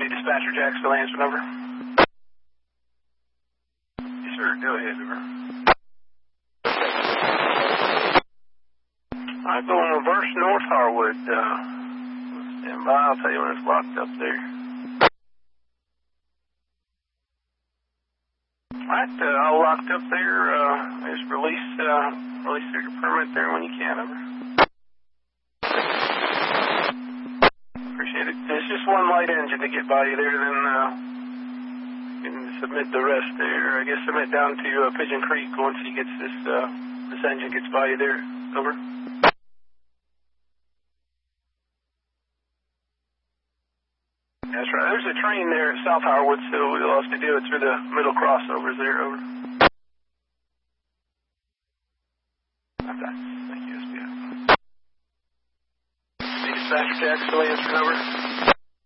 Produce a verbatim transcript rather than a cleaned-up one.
be dispatcher Jack, still answering over. Yes, sir. Go ahead, over. I'm going reverse North Harwood. Uh, stand by. I'll tell you when it's locked up there. All right, uh, all locked up there. Uh, just release, uh, release your permit there when you can, over. Appreciate it. It's just one light engine to get by you there, then uh, you can submit the rest there. I guess submit down to uh, Pigeon Creek once he gets this, uh, this engine gets by you there. Over. That's right. There's a train there at South Harwood, so we'll have to do it through the middle crossovers there. Over. Okay. Thank you, S B I. Dispatcher Jack, still answering, over.